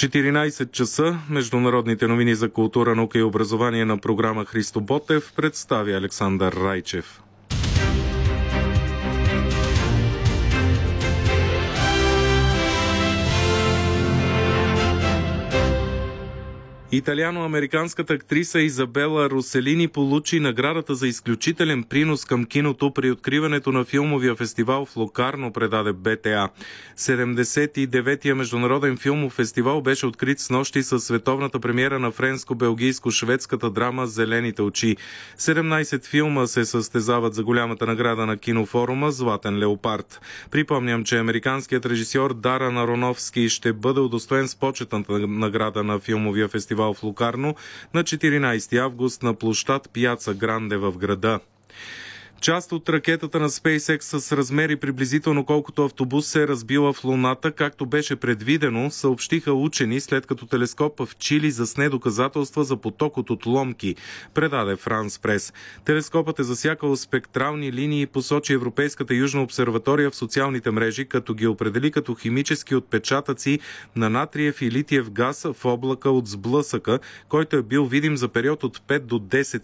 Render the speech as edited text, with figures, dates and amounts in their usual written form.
14 часа. Международните новини за култура, наука и образование на програма Христо Ботев представя Александър Райчев. Италиано-американската актриса Изабела Роселини получи наградата за изключителен принос към киното при откриването на филмовия фестивал в Локарно, предаде БТА. 79-я международен филмов фестивал беше открит снощи със световната премиера на френско-белгийско-шведската драма «Зелените очи». 17 филма се състезават за голямата награда на кинофорума «Златен леопард». Припомням, че американският режисьор Дарън Аронофски ще бъде удостоен с почетната награда на филмовия фестивал в Локарно на 14 август на площад Пияца Гранде в града. Част от ракетата на SpaceX с размери приблизително колкото автобус се е разбила в Луната, както беше предвидено, съобщиха учени, след като телескоп в Чили засне доказателства за поток от отломки, предаде Франс Прес. Телескопът е засякал спектрални линии, посочи Европейската южна обсерватория в социалните мрежи, като ги определи като химически отпечатъци на натриев и литиев газ в облака от сблъсъка, който е бил видим за период от 5 до 10